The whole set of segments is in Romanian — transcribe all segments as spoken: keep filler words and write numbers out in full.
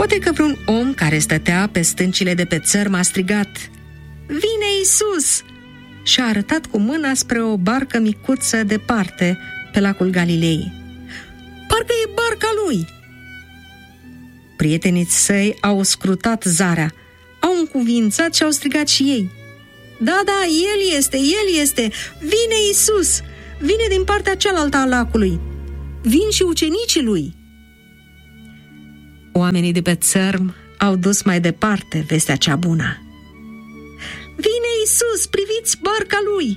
Poate că vreun om care stătea pe stâncile de pe țărm a strigat: "Vine Iisus!" și a arătat cu mâna spre o barcă micuță departe, pe lacul Galilei. "Parcă e barca lui!" Prietenii săi au scrutat zarea, au încuvințat și au strigat și ei: "Da, da, el este, el este! Vine Iisus! Vine din partea cealaltă a lacului! Vin și ucenicii lui!" Oamenii de pe țărm au dus mai departe vestea cea bună: "Vine Iisus, priviți barca lui!"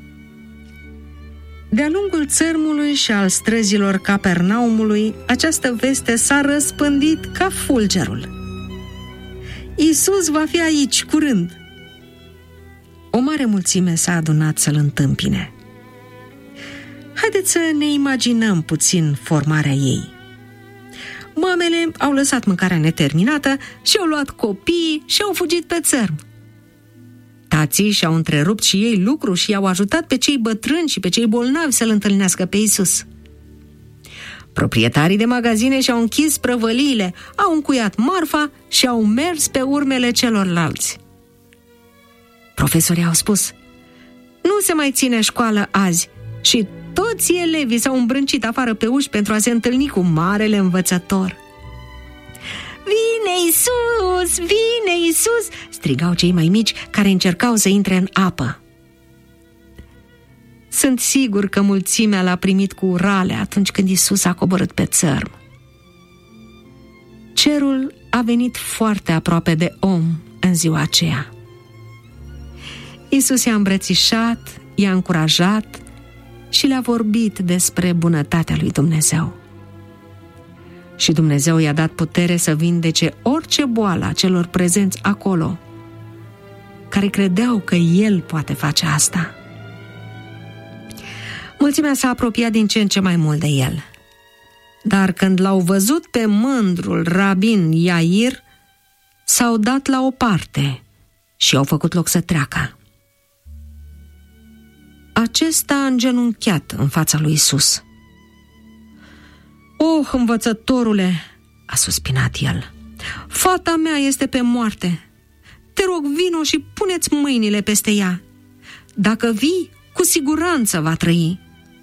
De-a lungul țărmului și al străzilor Capernaumului, această veste s-a răspândit ca fulgerul: "Iisus va fi aici, curând!" O mare mulțime s-a adunat să-l întâmpine. Haideți să ne imaginăm puțin formarea ei. Mamele au lăsat mâncarea neterminată și au luat copiii și au fugit pe țărm. Tații și-au întrerupt și ei lucru și i-au ajutat pe cei bătrâni și pe cei bolnavi să-l întâlnească pe Iisus. Proprietarii de magazine și-au închis prăvăliile, au încuiat marfa și au mers pe urmele celorlalți. Profesorii au spus: "Nu se mai ține școală azi", și toți elevii s-au îmbrâncit afară pe uși pentru a se întâlni cu marele învățător. "Vine Iisus! Vine Iisus!" strigau cei mai mici care încercau să intre în apă. Sunt sigur că mulțimea l-a primit cu urale atunci când Iisus a coborât pe țărm. Cerul a venit foarte aproape de om în ziua aceea. Iisus i-a îmbrățișat, i-a încurajat și le-a vorbit despre bunătatea lui Dumnezeu. Și Dumnezeu i-a dat putere să vindece orice boală a celor prezenți acolo, care credeau că El poate face asta. Mulțimea s-a apropiat din ce în ce mai mult de El. Dar când l-au văzut pe mândrul rabin Iair, s-au dat la o parte și au făcut loc să treacă. Acesta a îngenunchiat în fața lui Iisus. "Oh, învățătorule!" a suspinat el. "Fata mea este pe moarte. Te rog, vino și pune-ți mâinile peste ea. Dacă vii, cu siguranță va trăi."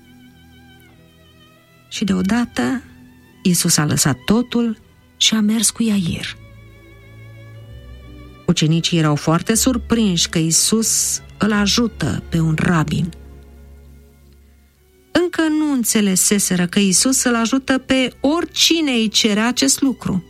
Și deodată Iisus a lăsat totul și a mers cu Iair. Ucenicii erau foarte surprinși că Iisus îl ajută pe un rabin. Încă nu înțeleseseră că Iisus îl ajută pe oricine îi cerea acest lucru.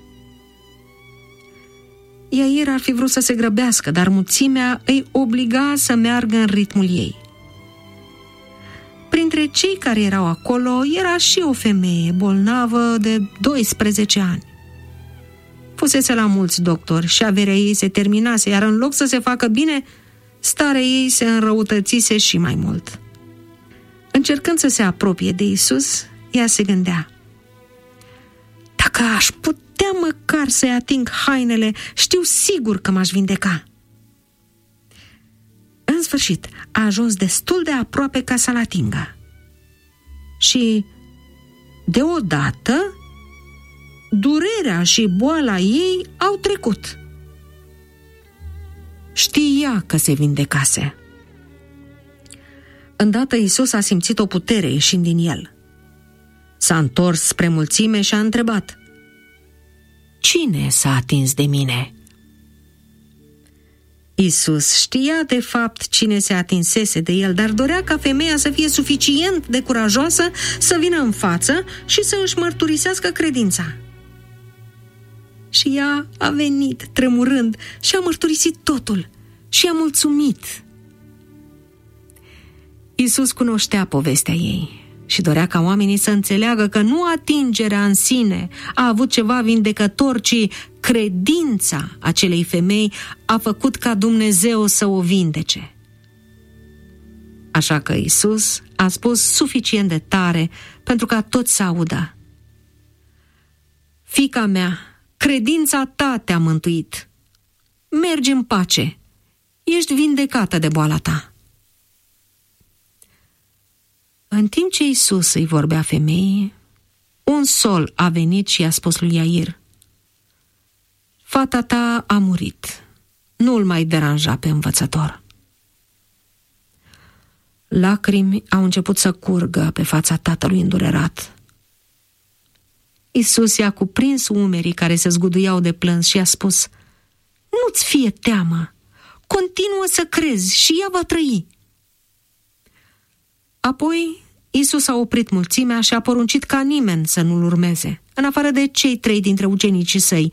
Iair ar fi vrut să se grăbească, dar mulțimea îi obliga să meargă în ritmul ei. Printre cei care erau acolo era și o femeie bolnavă de doisprezece ani. Fusese la mulți doctori și averea ei se terminase, iar în loc să se facă bine, starea ei se înrăutățise și mai mult. Încercând să se apropie de Iisus, ea se gândea: "Dacă aș putea măcar să-i ating hainele, știu sigur că m-aș vindeca." În sfârșit, a ajuns destul de aproape ca să-l atingă. Și, deodată, durerea și boala ei au trecut. Știa că se vindecase. Îndată Iisus a simțit o putere ieșind din el. S-a întors spre mulțime și a întrebat: "Cine s-a atins de mine?" Iisus știa de fapt cine se atinsese de el, dar dorea ca femeia să fie suficient de curajoasă să vină în față și să își mărturisească credința. Și ea a venit tremurând și a mărturisit totul și a mulțumit. Iisus cunoștea povestea ei și dorea ca oamenii să înțeleagă că nu atingerea în sine a avut ceva vindecător, ci credința acelei femei a făcut ca Dumnezeu să o vindece. Așa că Iisus a spus suficient de tare pentru ca toți să audă: "Fiica mea, credința ta te-a mântuit. Mergi în pace, ești vindecată de boala ta." În timp ce Iisus îi vorbea femeii, un sol a venit și i-a spus lui Iair: Fata ta a murit. Nu-l mai deranja pe învățător. Lacrimi au început să curgă pe fața tatălui îndurerat. Iisus i-a cuprins umerii care se zguduiau de plâns și a spus: nu-ți fie teamă, continuă să crezi și ea va trăi. Apoi Iisus a oprit mulțimea și a poruncit ca nimeni să nu-l urmeze, în afară de cei trei dintre ucenicii săi,